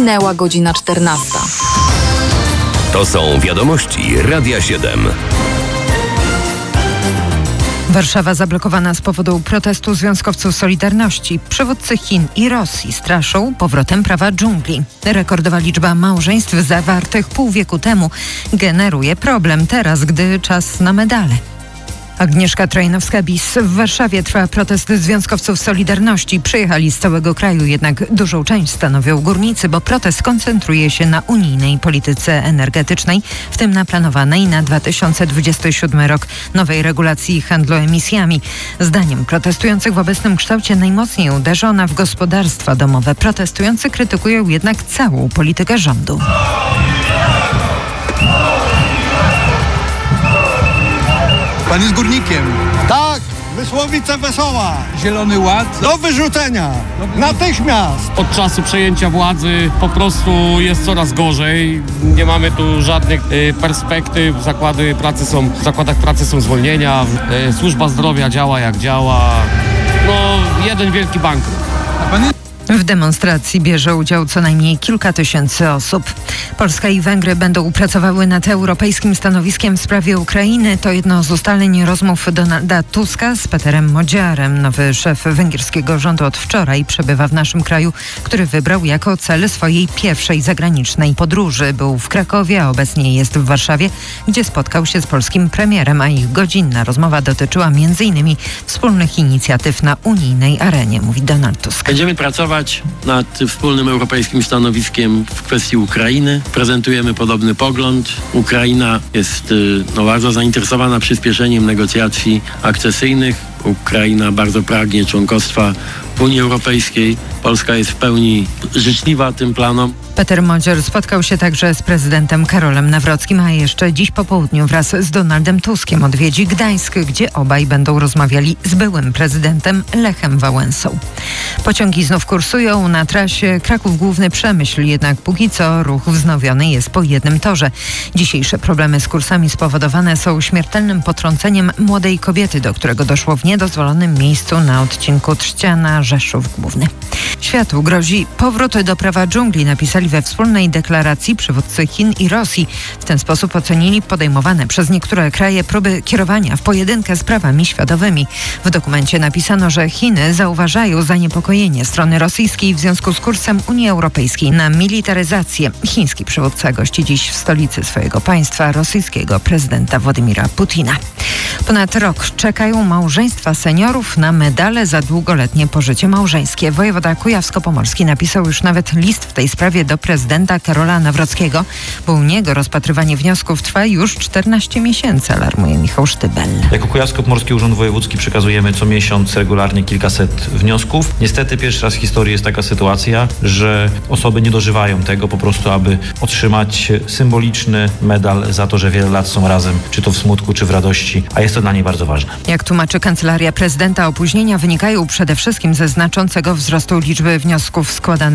Minęła godzina 14. To są wiadomości Radia 7. Warszawa zablokowana z powodu protestu związkowców Solidarności. Przywódcy Chin i Rosji straszą powrotem prawa dżungli. Rekordowa liczba małżeństw zawartych pół wieku temu generuje problem teraz, gdy czas na medale. Agnieszka Trajnowska-Bis. W Warszawie trwa protest związkowców Solidarności. Przyjechali z całego kraju, jednak dużą część stanowią górnicy, bo protest koncentruje się na unijnej polityce energetycznej, w tym na planowanej na 2027 rok nowej regulacji handlu emisjami. Zdaniem protestujących w obecnym kształcie najmocniej uderzy ona w gospodarstwa domowe. Protestujący krytykują jednak całą politykę rządu. Pan jest górnikiem. Tak, Mysłowice Wesoła. Zielony Ład. Do wyrzucenia. Natychmiast. Od czasu przejęcia władzy po prostu jest coraz gorzej. Nie mamy tu żadnych perspektyw. W zakładach pracy są zwolnienia. Służba zdrowia działa jak działa. No, jeden wielki bankrut. W demonstracji bierze udział co najmniej kilka tysięcy osób. Polska i Węgry będą pracowały nad europejskim stanowiskiem w sprawie Ukrainy. To jedno z ustaleń rozmów Donalda Tuska z Peterem Modziarem. Nowy szef węgierskiego rządu od wczoraj przebywa w naszym kraju, który wybrał jako cel swojej pierwszej zagranicznej podróży. Był w Krakowie, a obecnie jest w Warszawie, gdzie spotkał się z polskim premierem, a ich godzinna rozmowa dotyczyła m.in. wspólnych inicjatyw na unijnej arenie, mówi Donald Tusk. Będziemy pracować nad wspólnym europejskim stanowiskiem w kwestii Ukrainy. Prezentujemy podobny pogląd. Ukraina jest bardzo zainteresowana przyspieszeniem negocjacji akcesyjnych. Ukraina bardzo pragnie członkostwa w Unii Europejskiej. Polska jest w pełni życzliwa tym planom. Peter Modziar spotkał się także z prezydentem Karolem Nawrockim, a jeszcze dziś po południu wraz z Donaldem Tuskiem odwiedzi Gdańsk, gdzie obaj będą rozmawiali z byłym prezydentem Lechem Wałęsą. Pociągi znów kursują na trasie Kraków Główny Przemyśl, jednak póki co ruch wznowiony jest po jednym torze. Dzisiejsze problemy z kursami spowodowane są śmiertelnym potrąceniem młodej kobiety, do którego doszło w niedozwolonym miejscu na odcinku Trzciana-Rzeszów Główny. Światu grozi powrót do prawa dżungli, napisali we wspólnej deklaracji przywódcy Chin i Rosji. W ten sposób ocenili podejmowane przez niektóre kraje próby kierowania w pojedynkę z prawami światowymi. W dokumencie napisano, że Chiny zauważają zaniepokojenie strony rosyjskiej w związku z kursem Unii Europejskiej na militaryzację. Chiński przywódca gości dziś w stolicy swojego państwa rosyjskiego prezydenta Władimira Putina. Ponad rok czekają małżeństwa seniorów na medale za długoletnie pożycie małżeńskie. Wojewoda kujawsko-pomorski napisał już nawet list w tej sprawie do prezydenta Karola Nawrockiego, bo u niego rozpatrywanie wniosków trwa już 14 miesięcy, alarmuje Michał Sztybel. Jako Kujawsko-Pomorski Urząd Wojewódzki przekazujemy co miesiąc regularnie kilkaset wniosków. Niestety pierwszy raz w historii jest taka sytuacja, że osoby nie dożywają tego po prostu, aby otrzymać symboliczny medal za to, że wiele lat są razem, czy to w smutku, czy w radości, a jest to dla niej bardzo ważne. Jak tłumaczy Kancelaria Prezydenta, opóźnienia wynikają przede wszystkim ze znaczącego wzrostu liczby wniosków składanych